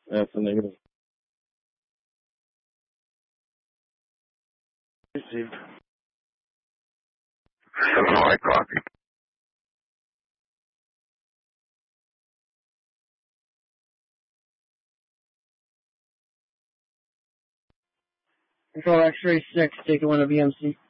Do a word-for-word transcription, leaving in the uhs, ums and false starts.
That's a negative. Received. Illinois, copy. Control X-ray six, take one of E M C.